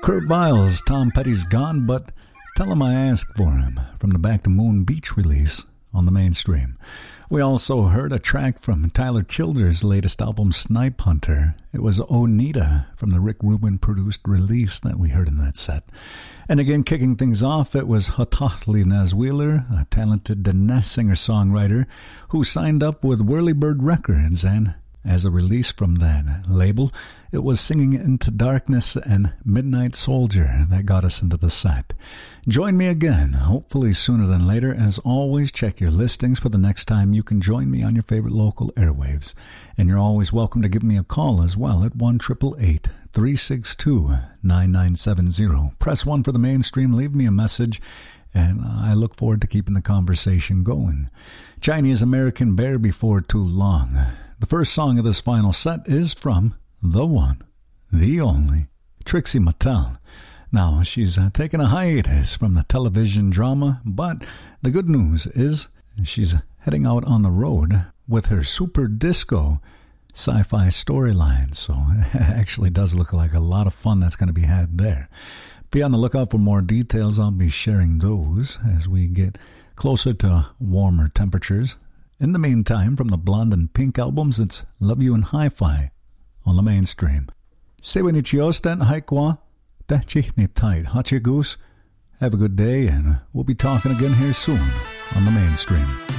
Kurt Vile's Tom Petty's Gone, but tell him I asked for him from the Back to Moon Beach release on the Mainstream. We also heard a track from Tyler Childers' latest album, Snipe Hunter. It was Onita from the Rick Rubin produced release that we heard in that set. And again, kicking things off, it was Hotahli Naz Wheeler, a talented Diné singer-songwriter who signed up with Whirlybird Records, and as a release from that label, it was Singing Into Darkness and Midnight Soldier that got us into the set. Join me again, hopefully sooner than later. As always, check your listings for the next time you can join me on your favorite local airwaves. And you're always welcome to give me a call as well at 1-888-362-9970. Press 1 for the Mainstream, leave me a message, and I look forward to keeping the conversation going. Chinese American Bear before too long. The first song of this final set is from the one, the only, Trixie Mattel. Now, she's taken a hiatus from the television drama, but the good news is she's heading out on the road with her super disco sci-fi storyline. So it actually does look like a lot of fun that's going to be had there. Be on the lookout for more details. I'll be sharing those as we get closer to warmer temperatures. In the meantime, from the Blonde and Pink albums, it's Love You in Hi-Fi on the Mainstream. Sewinichiostan Haikwa, Dachini Tight Hachigus. Have a good day, and we'll be talking again here soon on the Mainstream.